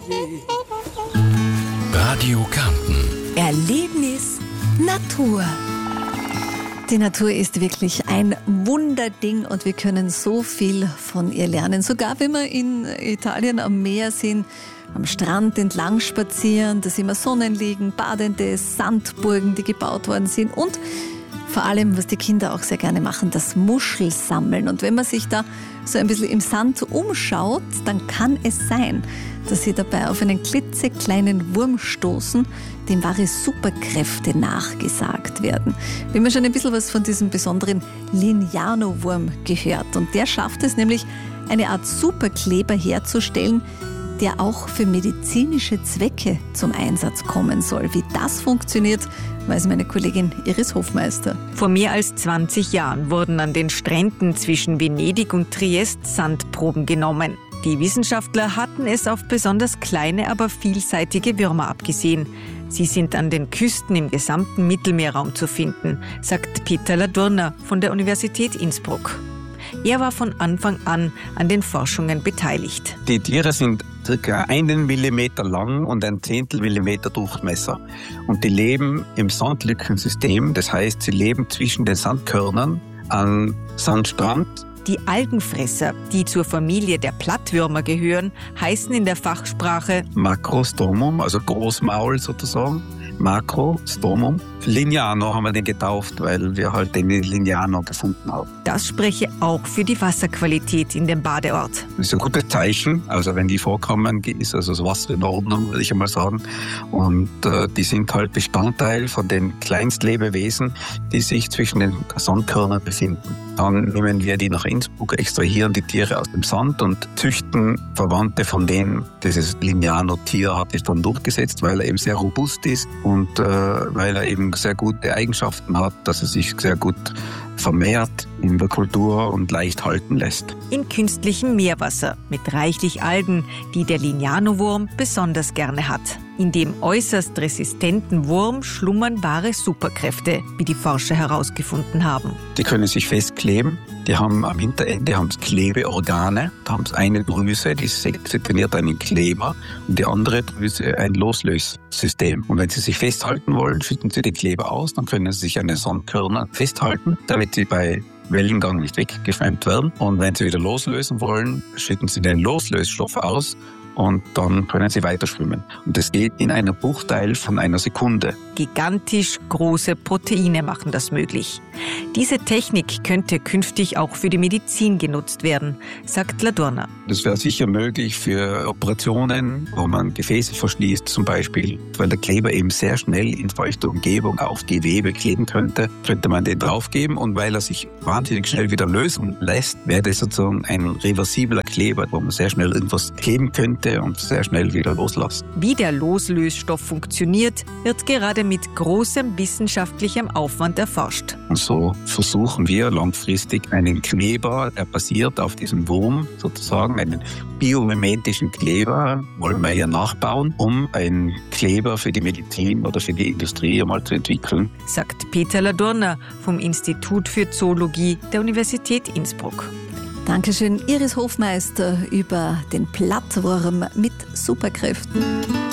Radio Kärnten. Erlebnis Natur. Die Natur ist wirklich ein Wunderding und wir können so viel von ihr lernen. Sogar wenn wir in Italien am Meer sind, am Strand entlang spazieren, da sehen wir Sonnenliegen, badende Sandburgen, die gebaut worden sind und vor allem, was die Kinder auch sehr gerne machen, das Muschelsammeln. Und wenn man sich da so ein bisschen im Sand umschaut, dann kann es sein, dass sie dabei auf einen klitzekleinen Wurm stoßen, dem wahre Superkräfte nachgesagt werden. Wir haben schon ein bisschen was von diesem besonderen Lignano-Wurm gehört. Und der schafft es nämlich, eine Art Superkleber herzustellen, der auch für medizinische Zwecke zum Einsatz kommen soll. Wie das funktioniert, weiß meine Kollegin Iris Hofmeister. Vor mehr als 20 Jahren wurden an den Stränden zwischen Venedig und Triest Sandproben genommen. Die Wissenschaftler hatten es auf besonders kleine, aber vielseitige Würmer abgesehen. Sie sind an den Küsten im gesamten Mittelmeerraum zu finden, sagt Peter Ladurner von der Universität Innsbruck. Er war von Anfang an den Forschungen beteiligt. Die Tiere sind ca. 1 Millimeter lang und 1/10 Millimeter Durchmesser. Und die leben im Sandlückensystem, das heißt, sie leben zwischen den Sandkörnern am Sandstrand. Die Algenfresser, die zur Familie der Plattwürmer gehören, heißen in der Fachsprache Macrostomum, also Großmaul sozusagen. Macrostomum. Lignano haben wir den getauft, weil wir halt den Lignano gefunden haben. Das spreche auch für die Wasserqualität in dem Badeort. Das ist ein gutes Zeichen. Also wenn die vorkommen, ist also das Wasser in Ordnung, würde ich einmal sagen. Und die sind halt Bestandteil von den Kleinstlebewesen, die sich zwischen den Sandkörnern befinden. Dann nehmen wir die nach Innsbruck, extrahieren die Tiere aus dem Sand und züchten Verwandte von denen. Dieses Lignano-Tier hat sich dann durchgesetzt, weil er eben sehr robust ist und weil er eben sehr gute Eigenschaften hat, dass er sich sehr gut vermehrt in der Kultur und leicht halten lässt. In künstlichem Meerwasser mit reichlich Algen, die der Lignano-Wurm besonders gerne hat. In dem äußerst resistenten Wurm schlummern wahre Superkräfte, wie die Forscher herausgefunden haben. Die können sich festkleben. Die haben am Hinterende Klebeorgane. Da haben sie eine Drüse, die sekretiert einen Kleber und die andere Drüse ein Loslössystem. Und wenn sie sich festhalten wollen, schütten sie den Kleber aus, dann können sie sich an den Sandkörnern festhalten, damit sie bei Wellengang nicht weggeschwemmt werden. Und wenn sie wieder loslösen wollen, schütten sie den Loslösstoff aus und dann können sie weiter schwimmen. Und das geht in einer Bruchteil von einer Sekunde. Gigantisch große Proteine machen das möglich. Diese Technik könnte künftig auch für die Medizin genutzt werden, sagt Ladurner. Das wäre sicher möglich für Operationen, wo man Gefäße verschließt zum Beispiel, weil der Kleber eben sehr schnell in feuchter Umgebung auf Gewebe kleben könnte man den draufgeben und weil er sich wahnsinnig schnell wieder lösen lässt, wäre das sozusagen ein reversibler Kleber, wo man sehr schnell irgendwas kleben könnte und sehr schnell wieder loslassen. Wie der Loslösstoff funktioniert, wird gerade mit großem wissenschaftlichem Aufwand erforscht. Und so versuchen wir langfristig einen Kleber, der basiert auf diesem Wurm, sozusagen einen biomimetischen Kleber, wollen wir hier nachbauen, um einen Kleber für die Medizin oder für die Industrie einmal zu entwickeln. Sagt Peter Ladurner vom Institut für Zoologie der Universität Innsbruck. Dankeschön, Iris Hofmeister, über den Plattwurm mit Superkräften.